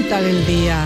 pregunta del día.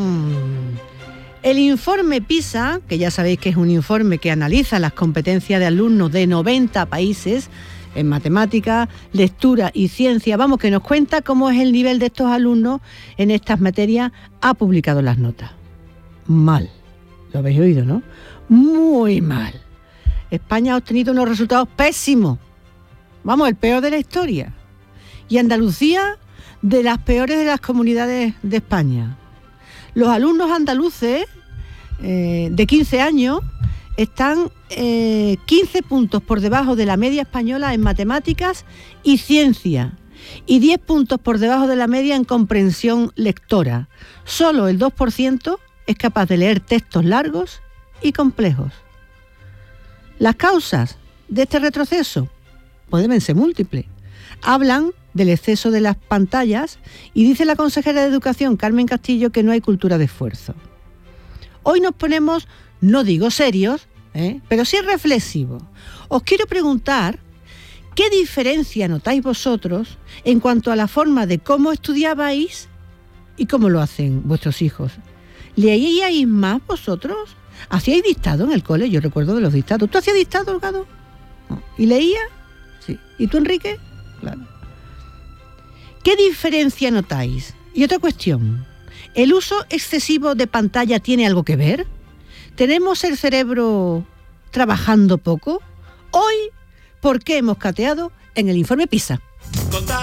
El informe PISA, que ya sabéis que es un informe que analiza las competencias de alumnos de 90 países en matemáticas, lectura y ciencia, vamos, que nos cuenta cómo es el nivel de estos alumnos en estas materias, ha publicado las notas. Mal. Lo habéis oído, ¿no? Muy mal. España ha obtenido unos resultados pésimos. Vamos, el peor de la historia. Y Andalucía, de las peores de las comunidades de España. Los alumnos andaluces de 15 años están 15 puntos por debajo de la media española en matemáticas y ciencia y 10 puntos por debajo de la media en comprensión lectora. Solo el 2% es capaz de leer textos largos y complejos. Las causas de este retroceso pueden ser múltiples. Hablan del exceso de las pantallas y dice la consejera de Educación, Carmen Castillo, que no hay cultura de esfuerzo. Hoy nos ponemos, no digo serios, pero sí reflexivos. Os quiero preguntar, ¿qué diferencia notáis vosotros en cuanto a la forma de cómo estudiabais y cómo lo hacen vuestros hijos? ¿Leíais más vosotros? ¿Hacíais dictado en el cole? Yo recuerdo de los dictados. ¿Tú hacías dictado, Holgado? No. ¿Y leías? Sí. ¿Y tú, Enrique? Claro. ¿Qué diferencia notáis? Y otra cuestión, ¿el uso excesivo de pantalla tiene algo que ver? ¿Tenemos el cerebro trabajando poco? Hoy, ¿por qué hemos cateado en el informe PISA?